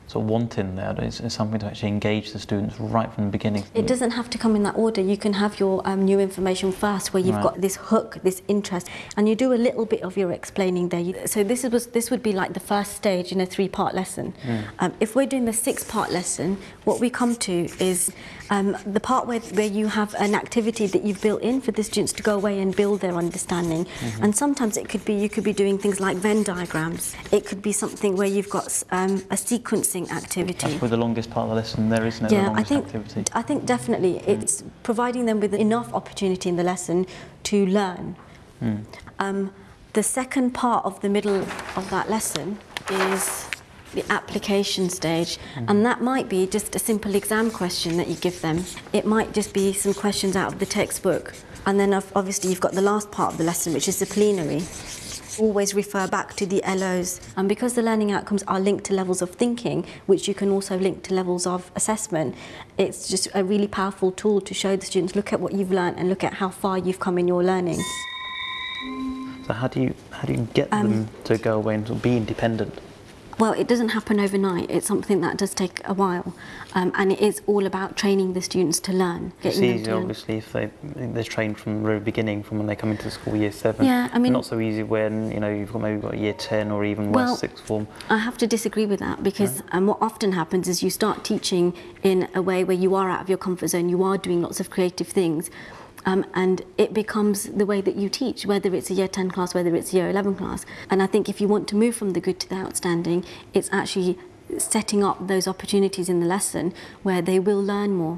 sort of want in there? Is something to actually engage the students right from the beginning? It doesn't have to come in that order. You can have your new information first, where you've got this hook, this interest, and you do a little bit of your explaining there. So this would be like the first stage in a 3-part lesson. If we're doing the 6-part lesson, what we come to is the part where you have an activity that you've built in for the students to go away and build their understanding. And sometimes it could be, you could be doing things like Venn diagrams. It could be something where you've got a sequencing activity. That's probably the longest part of the lesson. There isn't the longest activity. I think definitely it's providing them with enough opportunity in the lesson to learn. The second part of the middle of that lesson is the application stage, and that might be just a simple exam question that you give them. It might just be some questions out of the textbook, and then obviously you've got the last part of the lesson, which is the plenary. Always refer back to the LOs, and because the learning outcomes are linked to levels of thinking, which you can also link to levels of assessment, it's just a really powerful tool to show the students, look at what you've learned and look at how far you've come in your learning. So how do you get them to go away and to be independent? Well, it doesn't happen overnight. It's something that does take a while, and it is all about training the students to learn. It's easier, obviously, if they're trained from the very beginning, from when they come into school, year 7. Yeah, I mean, not so easy when you've got year 10 or even worse, 6th form. I have to disagree with that, because what often happens is you start teaching in a way where you are out of your comfort zone. You are doing lots of creative things. And it becomes the way that you teach, whether it's a year 10 class, whether it's a year 11 class. And I think if you want to move from the good to the outstanding, it's actually setting up those opportunities in the lesson where they will learn more.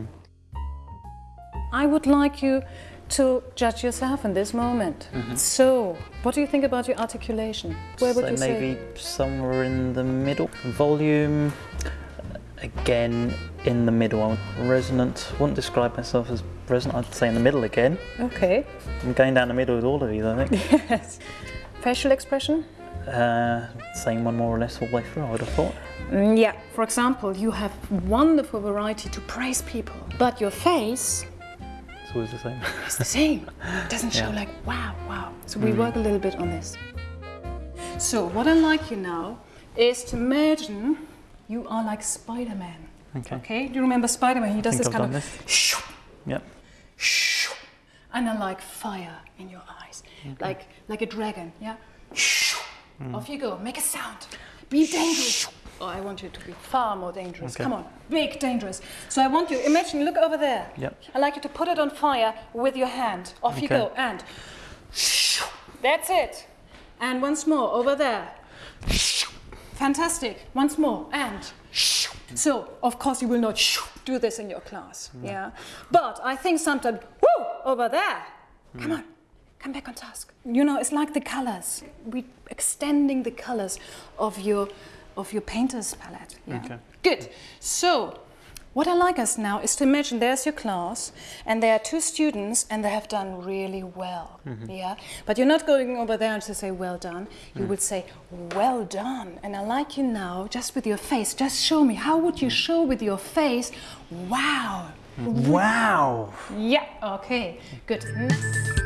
I would like you to judge yourself in this moment. So, what do you think about your articulation? Where would you say? Maybe somewhere in the middle. Volume, again, in the middle. Resonant. I wouldn't describe myself as resonant. I'd say in the middle again. Okay. I'm going down the middle with all of these, I think. Yes. Facial expression? Same one more or less all the way through, I would have thought. Yeah. For example, you have wonderful variety to praise people, but your face... It's always the same. It's the same. It doesn't show like, wow, wow. So we work a little bit on this. So what I'd like you now is to imagine you are like Spider-Man. Okay. Do you remember Spider-Man? He does this kind of shoo, yep. Shoo, and then like fire in your eyes, like a dragon. Yeah. Shoo. Off you go. Make a sound. Be dangerous. Oh, I want you to be far more dangerous. Okay. Come on, big dangerous. So I want you. Imagine. Look over there. Yep. I'd like you to put it on fire with your hand. Off you go, and shoo. That's it. And once more over there. Fantastic. Once more, and so of course you will not do this in your class, but I think sometimes over there. Come on, come back on task. It's like the colors. We extending the colors of your painter's palette. Okay. Good. So what I like us now is to imagine there's your class and there are 2 students and they have done really well. But you're not going over there and to say well done. You would say well done. And I like you now just with your face. Just show me. How would you show with your face? Wow. Wow. Yeah. Okay. Good.